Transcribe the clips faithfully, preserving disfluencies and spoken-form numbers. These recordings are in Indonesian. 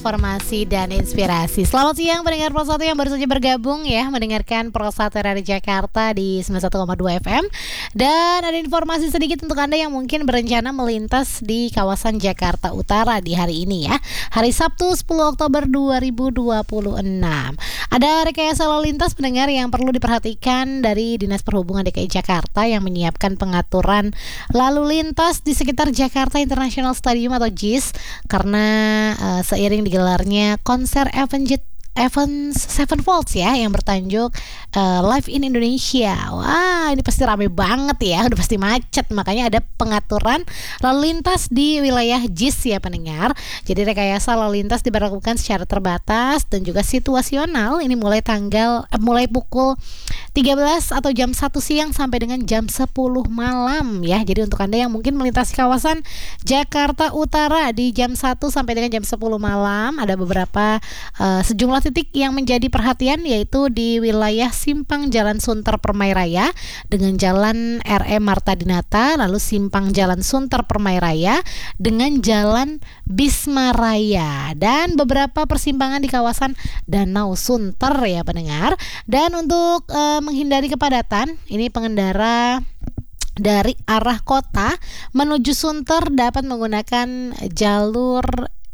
Informasi dan inspirasi. Selamat siang pendengar Pro satu yang baru saja bergabung ya, mendengarkan Pro satu dari Jakarta di sembilan puluh satu koma dua F M. Dan ada informasi sedikit untuk Anda yang mungkin berencana melintas di kawasan Jakarta Utara di hari ini ya. Hari Sabtu sepuluh Oktober dua ribu dua puluh enam. Ada rekayasa lalu lintas pendengar yang perlu diperhatikan dari Dinas Perhubungan D K I Jakarta yang menyiapkan pengaturan lalu lintas di sekitar Jakarta International Stadium atau J I S karena uh, seiring digelarnya konser Avenged Avenged Sevenfold ya yang bertajuk uh, Live in Indonesia. Wah, ini pasti rame banget ya, udah pasti macet. Makanya ada pengaturan lalu lintas di wilayah J I S ya pendengar. Jadi rekayasa lalu lintas diberlakukan secara terbatas dan juga situasional. Ini mulai tanggal eh, mulai pukul tiga belas atau jam satu siang sampai dengan jam sepuluh malam ya. Jadi untuk Anda yang mungkin melintasi kawasan Jakarta Utara di jam satu sampai dengan jam sepuluh malam, ada beberapa uh, sejumlah titik yang menjadi perhatian, yaitu di wilayah Simpang Jalan Sunter Permai Raya dengan Jalan R E Marta Dinata, lalu Simpang Jalan Sunter Permai Raya dengan Jalan Bisma Raya, dan beberapa persimpangan di kawasan Danau Sunter ya pendengar. Dan untuk uh, menghindari kepadatan, ini pengendara dari arah kota menuju Sunter dapat menggunakan jalur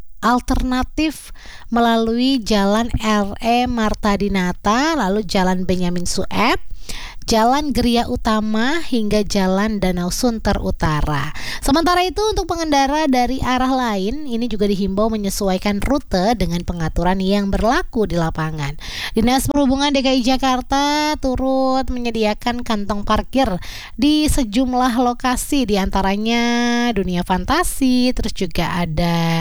alternatif melalui Jalan R E Marta Dinata, lalu Jalan Benyamin Sueb, Jalan Geria Utama hingga Jalan Danau Sunter Utara. Sementara itu untuk pengendara dari arah lain, ini juga dihimbau menyesuaikan rute dengan pengaturan yang berlaku di lapangan. Dinas Perhubungan D K I Jakarta turut menyediakan kantong parkir di sejumlah lokasi, diantaranya Dunia Fantasi, terus juga ada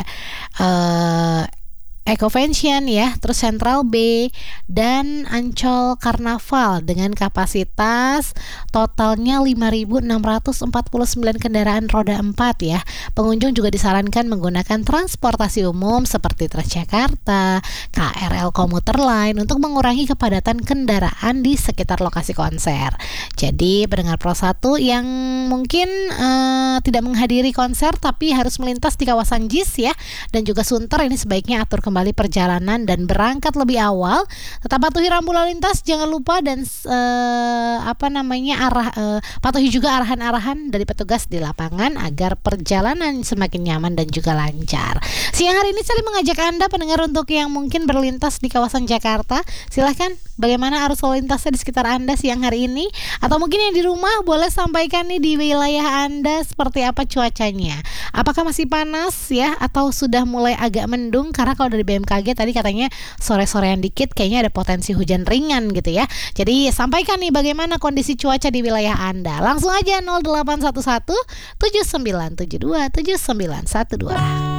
uh, Ecovention ya, terus Central B dan Ancol Karnaval dengan kapasitas totalnya lima ribu enam ratus empat puluh sembilan kendaraan roda empat ya. Pengunjung juga disarankan menggunakan transportasi umum seperti Transjakarta, K R L Komuter Line untuk mengurangi kepadatan kendaraan di sekitar lokasi konser. Jadi pendengar Pro satu yang mungkin uh, tidak menghadiri konser tapi harus melintas di kawasan J I S ya dan juga Sunter, ini sebaiknya atur kembali kembali perjalanan dan berangkat lebih awal. Tetap patuhi rambu lalu lintas, jangan lupa, dan uh, apa namanya arah uh, patuhi juga arahan-arahan dari petugas di lapangan agar perjalanan semakin nyaman dan juga lancar. Siang hari ini saya mengajak Anda pendengar untuk yang mungkin berlintas di kawasan Jakarta, silahkan bagaimana arus lalu lintasnya di sekitar Anda siang hari ini, atau mungkin yang di rumah boleh sampaikan nih di wilayah Anda seperti apa cuacanya. Apakah masih panas ya atau sudah mulai agak mendung? Karena kalau dari B M K G tadi katanya sore-sorean dikit kayaknya ada potensi hujan ringan gitu ya. Jadi sampaikan nih bagaimana kondisi cuaca di wilayah Anda. Langsung aja nol delapan satu satu tujuh sembilan tujuh dua tujuh sembilan satu dua.